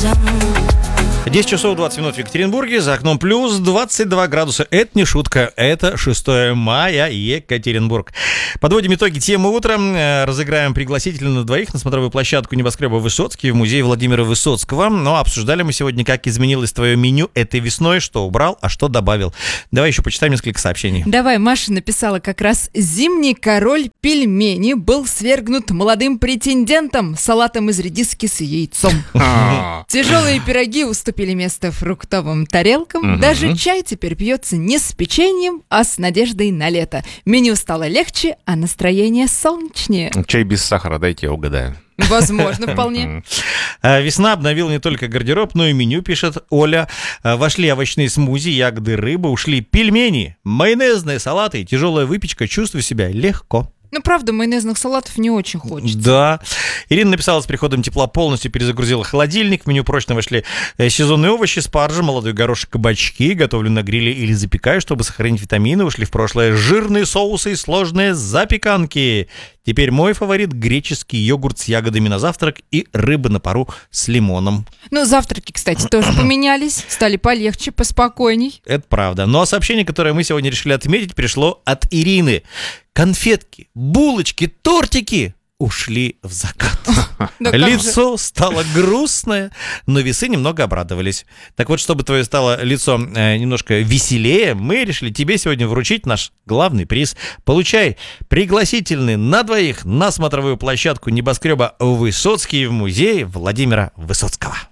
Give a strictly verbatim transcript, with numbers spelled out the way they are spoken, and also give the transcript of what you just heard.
десять часов двадцать минут в Екатеринбурге, за окном плюс двадцать два градуса. Это не шутка, это шестое мая, Екатеринбург. Подводим итоги темы утра, разыграем пригласительно на двоих на смотровую площадку небоскреба Высоцкий в музее Владимира Высоцкого. Но обсуждали мы сегодня, как изменилось твое меню этой весной, что убрал, а что добавил. Давай еще почитаем несколько сообщений. Давай, Маша написала как раз: «Зимний король пельмени был свергнут молодым претендентом салатом из редиски с яйцом». Тяжелые пироги уступили место фруктовым тарелкам. Даже чай теперь пьется не с печеньем, а с надеждой на лето. Меню стало легче, а настроение солнечнее. Чай без сахара, дайте я угадаю. Возможно, вполне. Весна обновила не только гардероб, но и меню, пишет Оля. Вошли овощные смузи, ягоды, рыба, ушли пельмени, майонезные салаты, тяжелая выпечка. Чувствую себя легко. Ну, правда, майонезных салатов не очень хочется. Да. Ирина написала: с приходом тепла полностью перезагрузила холодильник. В меню прочно вошли сезонные овощи, спаржа, молодой горошек, кабачки. Готовлю на гриле или запекаю, чтобы сохранить витамины. Ушли в прошлое жирные соусы и сложные запеканки. Теперь мой фаворит — греческий йогурт с ягодами на завтрак и рыба на пару с лимоном. Ну, завтраки, кстати, тоже поменялись. Стали полегче, поспокойней. Это правда. Но сообщение, которое мы сегодня решили отметить, пришло от Ирины. Конфетки, булочки, тортики ушли в закат. Лицо стало грустное, но весы немного обрадовались. Так вот, чтобы твое стало лицо э, немножко веселее, мы решили тебе сегодня вручить наш главный приз. Получай пригласительный на двоих на смотровую площадку небоскреба Высоцкий в музее Владимира Высоцкого.